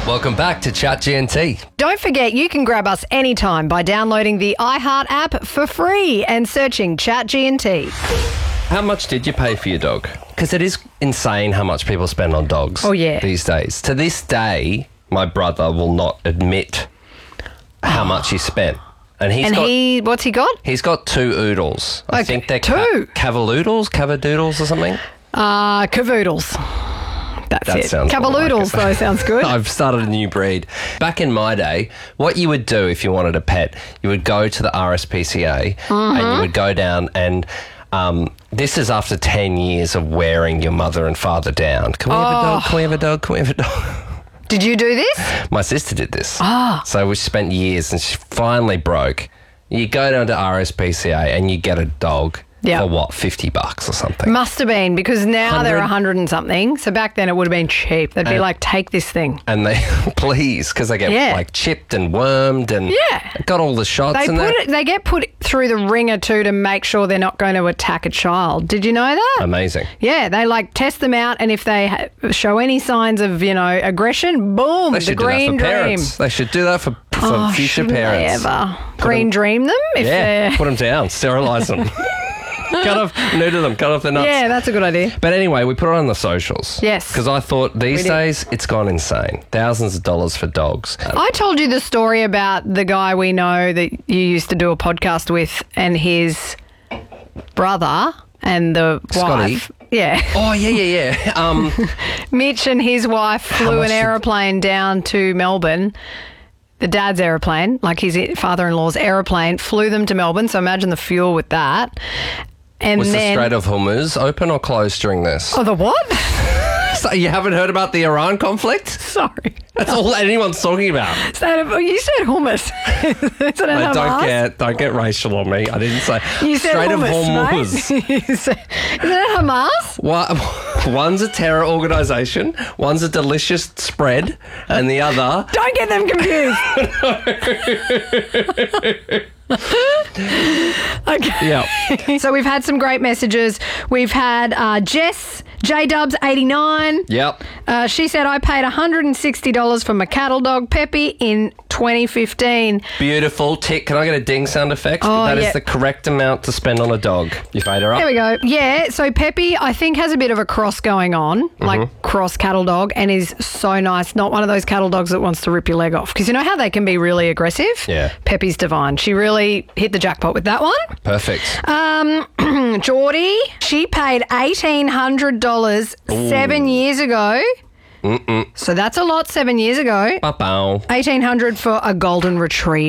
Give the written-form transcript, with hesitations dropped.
Welcome back to Chat GNT. Don't forget, you can grab us anytime by downloading the iHeart app for free and searching Chat GNT. How much did you pay for your dog? Because it is insane how much people spend on dogs these days. To this day, my brother will not admit how much he spent. And what's he got? He's got 2 oodles. I think they're two. Cavaloodles or something. Cavoodles. That's That it. sounds more Cavaloodles, like it. though, sounds good. I've started a new breed. Back in my day, what you would do if you wanted a pet, you would go to the RSPCA and you would go down and... this is after 10 years of wearing your mother and father down. Can we have a dog? Can we have a dog? Can we have a dog? Did you do this? My sister did this. So we spent years and she finally broke. You go down to RSPCA and you get a dog for what, $50 or something? Must have been, because now they're 100 and something. So back then it would have been cheap. They'd be like, take this thing. And they, please, because they get like chipped and wormed and got all the shots. They get put through the ringer too to make sure they're not going to attack a child. Did you know that? Amazing. Yeah, they like test them out, and if they show any signs of, aggression, boom, They should the green do that for dream. parents. They should do that for future parents. They ever green dream them? If they're... put them down, sterilise them. Neuter them, cut off their nuts. Yeah, that's a good idea. But anyway, we put it on the socials. Yes. Because I thought these days it's gone insane. Thousands of dollars for dogs. I told you the story about the guy we know that you used to do a podcast with and his brother and the Scotty. wife. Yeah. Oh, yeah. Mitch and his wife flew an aeroplane down to Melbourne. The dad's aeroplane, like his father-in-law's aeroplane, flew them to Melbourne. So imagine the fuel with that. And Was then, the Strait of Hormuz open or closed during this? Oh, the what? So you haven't heard about the Iran conflict? Sorry. That's all anyone's talking about. You said hummus. Isn't it Hamas? Don't get racial on me. I didn't say You said Strait hummus, of Hormuz. mate. Isn't it Hamas? One's a terror organisation, one's a delicious spread, and the other... Don't get them confused. Okay. Yeah. So we've had some great messages. We've had Jess, JDubs89. Yep. She said, I paid $160 for my cattle dog, Peppy, in 2015. Beautiful. Tick. Can I get a ding sound effect? That is the correct amount to spend on a dog. You paid her up? There we go. Yeah, so Peppy, I think, has a bit of a cross going on, like cross cattle dog, and is so nice. Not one of those cattle dogs that wants to rip your leg off. Because you know how they can be really aggressive? Yeah. Peppy's divine. She really hit the jackpot with that one. Perfect. Geordie, she paid $1,800 7 years ago. So that's a lot 7 years ago. Ba-bow. $1,800 for a golden retriever.